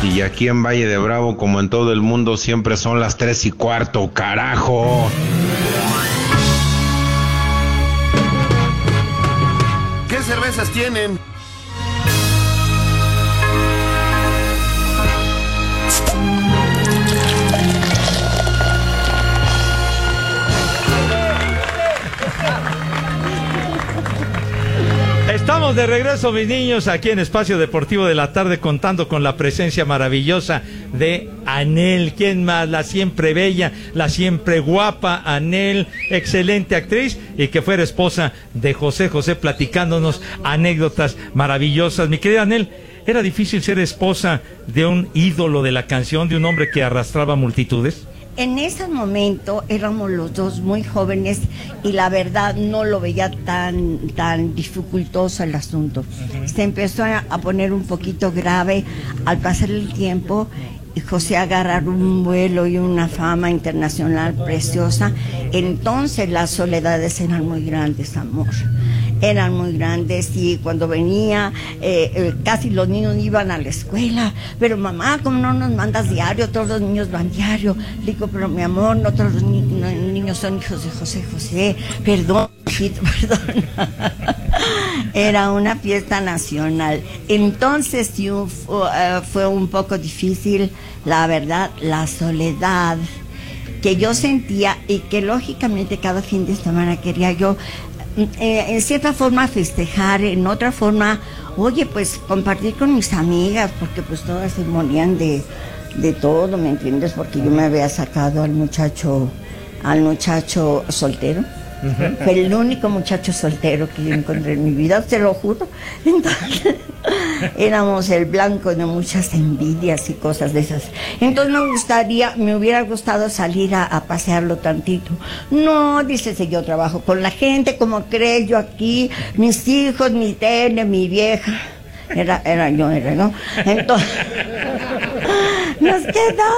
Y aquí en Valle de Bravo, como en todo el mundo, siempre son las 3:15, carajo. ¿Qué cervezas tienen? Estamos de regreso, mis niños, aquí en Espacio Deportivo de la Tarde, contando con la presencia maravillosa de Anel. ¿Quién más? La siempre bella, la siempre guapa Anel, excelente actriz, y que fuera esposa de José José, platicándonos anécdotas maravillosas. Mi querida Anel, ¿era difícil ser esposa de un ídolo de la canción, de un hombre que arrastraba multitudes? En ese momento éramos los dos muy jóvenes y la verdad no lo veía tan dificultoso el asunto. Se empezó a poner un poquito grave al pasar el tiempo y José agarrar un vuelo y una fama internacional preciosa. Entonces las soledades eran muy grandes, amor. Eran muy grandes y cuando venía casi los niños iban a la escuela. Pero mamá, ¿cómo no nos mandas diario? Todos los niños van diario. Le digo, pero mi amor, no todos los niños son hijos de José José. Perdón, hijito, perdón. Era una fiesta nacional. Entonces sí, fue un poco difícil, la verdad, la soledad que yo sentía y que lógicamente cada fin de semana quería yo en cierta forma festejar, en otra forma, oye, pues compartir con mis amigas, porque pues todas se morían de todo, ¿me entiendes? Porque yo me había sacado al muchacho soltero. Fue el único muchacho soltero que yo encontré en mi vida, te lo juro. Entonces, éramos el blanco de muchas envidias y cosas de esas. Entonces me hubiera gustado salir a pasearlo tantito. No, dice, si yo trabajo con la gente, como crees, yo aquí, mis hijos, mi tele, mi vieja. Era yo, ¿no? Entonces, nos quedó